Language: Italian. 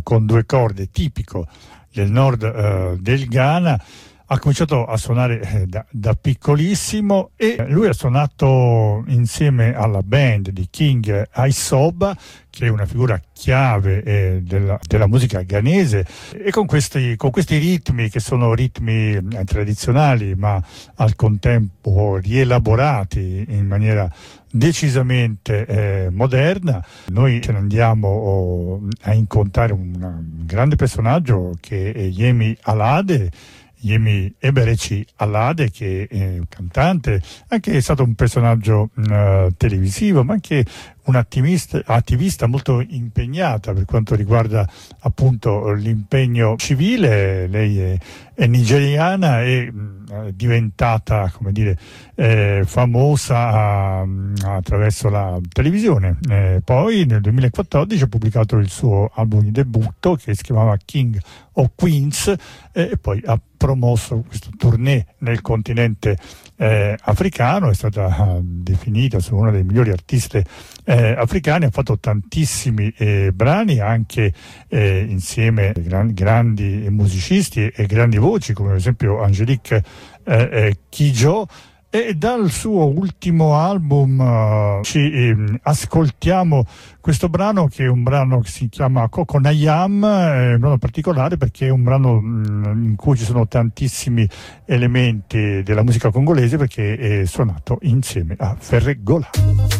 con due corde, tipico del nord del Ghana. Ha cominciato a suonare da piccolissimo e lui ha suonato insieme alla band di King Aisoba, che è una figura chiave della musica ghanese, e con questi ritmi che sono ritmi tradizionali ma al contempo rielaborati in maniera decisamente moderna. Noi ce ne andiamo a incontrare un grande personaggio che è Yemi Alade, Yemi Ebereci Alade, che è un cantante, anche è stato un personaggio televisivo, ma anche un attivista molto impegnata per quanto riguarda appunto l'impegno civile. Lei è nigeriana e è diventata, come dire, famosa attraverso la televisione. Poi nel 2014 ha pubblicato il suo album di debutto che si chiamava King of Queens e poi ha promosso questo tournée nel continente africano. È stata definita una delle migliori artiste africane, ha fatto tantissimi brani anche insieme a grandi musicisti e grandi voci come ad esempio Angelique Kidjo. E dal suo ultimo album ci ascoltiamo questo brano, che è un brano che si chiama Coconayam, è un brano particolare perché è un brano in cui ci sono tantissimi elementi della musica congolese, perché è suonato insieme a Ferregola.